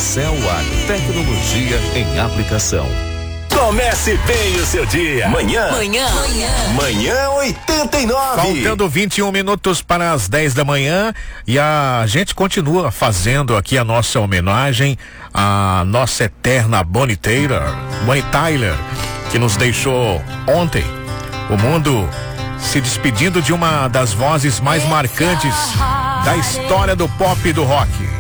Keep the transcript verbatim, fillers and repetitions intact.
Cell, a tecnologia em aplicação. Comece bem o seu dia. Manhã. Manhã. Manhã. Manhã oitenta e nove. Faltando vinte e um minutos para as dez da manhã e a gente continua fazendo aqui a nossa homenagem à nossa eterna Bonnie Tyler, Bonnie Tyler, que nos deixou ontem. O mundo se despedindo de uma das vozes mais marcantes da história do pop e do rock.